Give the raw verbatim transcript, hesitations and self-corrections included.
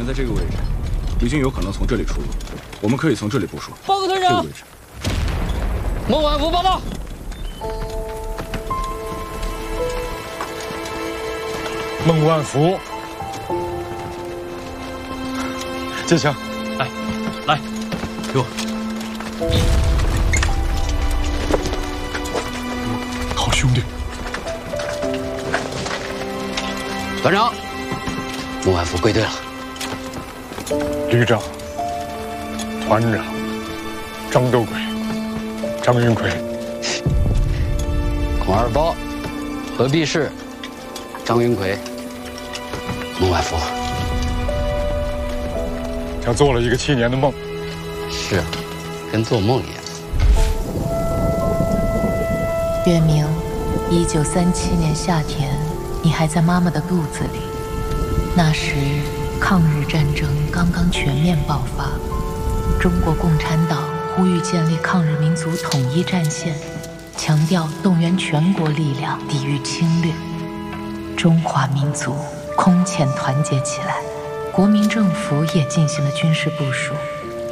在这个位置，敌军有可能从这里出入，我们可以从这里部署。 报告团长， 这个位置。 孟晚福报告。 孟万福，接枪。 来，来，给我。 好兄弟。 团长，孟晚福归队了。 旅长、团长、张斗魁、张云奎、 孔二包、何必士、张云奎、孟晚福， 像做了一个七年的梦。 是啊，跟做梦一样。 月明，一九三七年夏天，你还在妈妈的肚子里。那时，抗日战争刚刚全面爆发，中国共产党呼吁建立抗日民族统一战线，强调动员全国力量抵御侵略。中华民族空前团结起来，国民政府也进行了军事部署。